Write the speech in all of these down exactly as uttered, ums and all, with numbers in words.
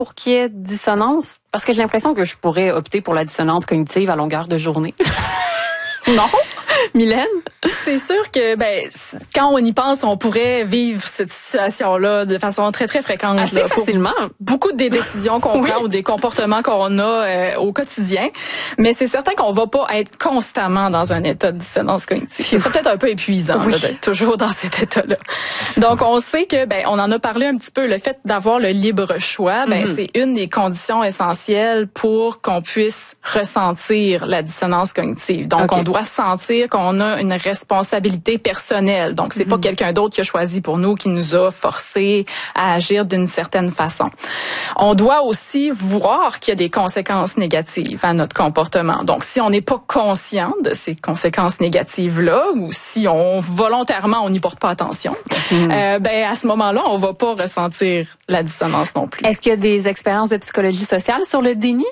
pour qu'il y ait dissonance? Parce que j'ai l'impression que je pourrais opter pour la dissonance cognitive à longueur de journée. Non? Mylène? C'est sûr que ben quand on y pense, on pourrait vivre cette situation-là de façon très, très fréquente. Assez là, facilement. Beaucoup des décisions qu'on oui. prend ou des comportements qu'on a euh, au quotidien. Mais c'est certain qu'on va pas être constamment dans un état de dissonance cognitive. Ce serait peut-être un peu épuisant oui. là, d'être toujours dans cet état-là. Donc, on sait que, ben, on en a parlé un petit peu, le fait d'avoir le libre choix, ben, mm-hmm. c'est une des conditions essentielles pour qu'on puisse ressentir la dissonance cognitive. Donc, okay. on doit sentir qu'on a une responsabilité personnelle. Donc, c'est mm-hmm. pas quelqu'un d'autre qui a choisi pour nous, qui nous a forcé à agir d'une certaine façon. On doit aussi voir qu'il y a des conséquences négatives à notre comportement. Donc, si on n'est pas conscient de ces conséquences négatives-là, ou si on volontairement on n'y porte pas attention, mm-hmm. euh, ben à ce moment-là, on va pas ressentir la dissonance non plus. Est-ce qu'il y a des expériences de psychologie sociale sur le déni?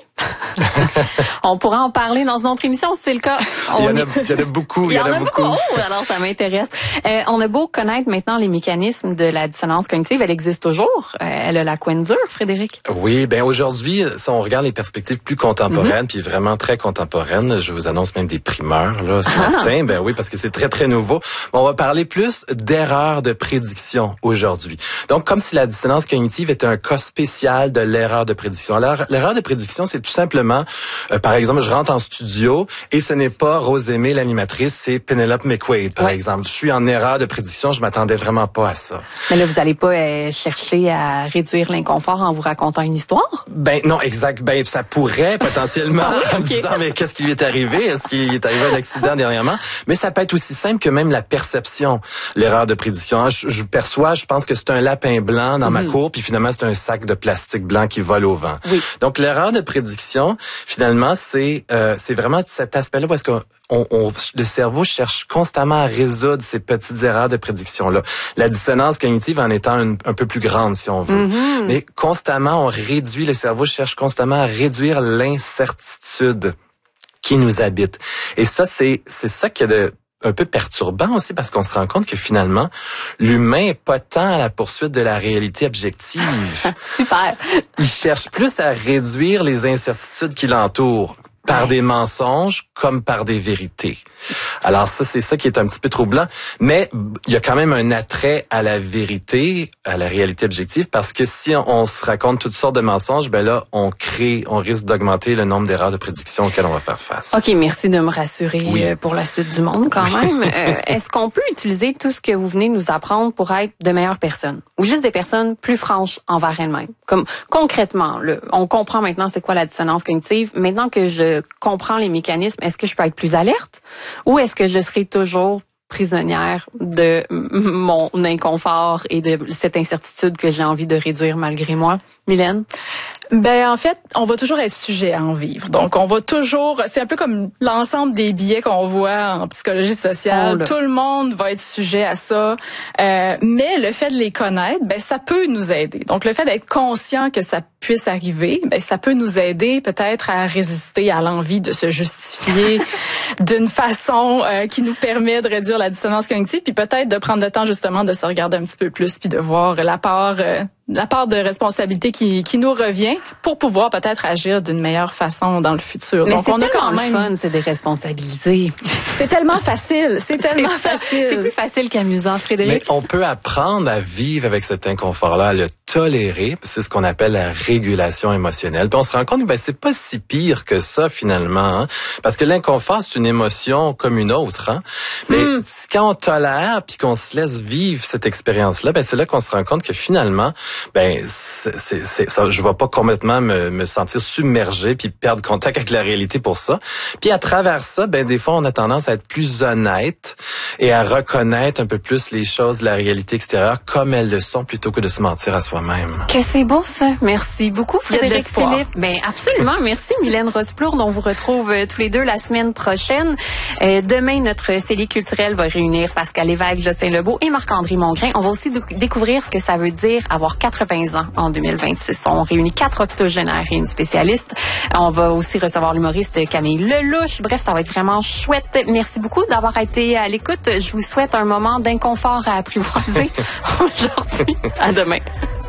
On pourra en parler dans une autre émission si c'est le cas. On... Il, y en a, il y en a beaucoup. Il y en, il y en a, a beaucoup. beaucoup. Oh, alors ça m'intéresse. Euh, on a beau connaître maintenant les mécanismes de la dissonance cognitive, elle existe toujours. Euh, elle a la couenne dure, Frédéric. Oui, ben aujourd'hui, si on regarde les perspectives plus contemporaines, mm-hmm. puis vraiment très contemporaines, je vous annonce même des primeurs là ce ah. matin. Ben oui, parce que c'est très très nouveau. On va parler plus d'erreurs de prédiction aujourd'hui. Donc, comme si la dissonance cognitive était un cas spécial de l'erreur de prédiction. Alors, l'erreur de prédiction, c'est tout simplement, euh, par exemple, je rentre en studio et ce n'est pas Rosemée l'animatrice, c'est Penelope McQuaid, par ouais. exemple. Je suis en erreur de prédiction, je m'attendais vraiment pas à ça. Mais là, vous allez pas euh, chercher à réduire l'inconfort en vous racontant une histoire? Ben non, exact. Ben ça pourrait potentiellement ah oui, okay. en me disant mais qu'est-ce qui lui est arrivé? Est-ce qu'il est arrivé un accident dernièrement? Mais ça peut être aussi simple que même la perception, l'erreur de prédiction. Je, je perçois, je pense que c'est un lapin blanc dans mm-hmm. ma cour, puis finalement c'est un sac de plastique blanc qui vole au vent. Oui. Donc l'erreur de prédiction, finalement, c'est euh, c'est vraiment cet aspect-là parce que on, on, le cerveau cherche constamment à résoudre ces petites erreurs de prédiction-là. La dissonance cognitive en étant une, un peu plus grande, si on veut. Mm-hmm. Mais constamment, on réduit, le cerveau cherche constamment à réduire l'incertitude qui nous habite. Et ça, c'est c'est ça qui est de un peu perturbant aussi parce qu'on se rend compte que finalement, l'humain est pas tant à la poursuite de la réalité objective. Super. Il cherche plus à réduire les incertitudes qui l'entourent. Par des mensonges comme par des vérités. Alors ça, c'est ça qui est un petit peu troublant. Mais il y a quand même un attrait à la vérité, à la réalité objective, parce que si on, on se raconte toutes sortes de mensonges, ben là, on crée, on risque d'augmenter le nombre d'erreurs de prédiction auxquelles on va faire face. OK, merci de me rassurer oui. pour la suite du monde quand même. euh, est-ce qu'on peut utiliser tout ce que vous venez de nous apprendre pour être de meilleures personnes? Ou juste des personnes plus franches envers elles-mêmes? Comme concrètement, le, on comprend maintenant c'est quoi la dissonance cognitive. Maintenant que je comprends les mécanismes, est-ce que je peux être plus alerte ou est-ce que je serai toujours prisonnière de mon inconfort et de cette incertitude que j'ai envie de réduire malgré moi? Mylène? Ben en fait, on va toujours être sujet à en vivre. Donc on va toujours, c'est un peu comme l'ensemble des billets qu'on voit en psychologie sociale. Oh Tout le monde va être sujet à ça. Euh, mais le fait de les connaître, ben ça peut nous aider. Donc le fait d'être conscient que ça puisse arriver, ben ça peut nous aider peut-être à résister à l'envie de se justifier d'une façon euh, qui nous permet de réduire la dissonance cognitive, puis peut-être de prendre le temps justement de se regarder un petit peu plus, puis de voir la part euh, la part de responsabilité qui, qui nous revient pour pouvoir peut-être agir d'une meilleure façon dans le futur. Mais donc c'est on a quand même même fun, c'est des responsabiliser. C'est tellement facile, c'est tellement c'est facile. C'est plus facile qu'amusant, Frédéric. Mais on peut apprendre à vivre avec cet inconfort-là, à le tolérer. C'est ce qu'on appelle la régulation émotionnelle. Puis on se rend compte que ben, c'est pas si pire que ça finalement, hein? Parce que l'inconfort c'est une émotion comme une autre. Hein? Mais mm. quand on tolère puis qu'on se laisse vivre cette expérience-là, ben c'est là qu'on se rend compte que finalement, ben c'est, c'est, c'est ça, je vais pas complètement me, me sentir submergé puis perdre contact avec la réalité pour ça. Puis à travers ça, ben des fois on a tendance à être plus honnête et à reconnaître un peu plus les choses, la réalité extérieure comme elles le sont plutôt que de se mentir à soi-même. Que c'est beau ça. Merci beaucoup Frédéric Philippe. Ben absolument, merci Mylène Rosplourde. On vous retrouve euh, tous les deux la semaine prochaine. Euh, demain notre cellule culturelle va réunir Pascal Lévesque, Jocelyn Lebeau et Marc-André Mongrain. On va aussi d- découvrir ce que ça veut dire avoir quatre-vingts ans en deux mille vingt-six. On réunit quatre octogénaires et une spécialiste. On va aussi recevoir l'humoriste Camille Lelouch. Bref, ça va être vraiment chouette. Merci beaucoup d'avoir été à l'écoute. Je vous souhaite un moment d'inconfort à apprivoiser aujourd'hui. À demain.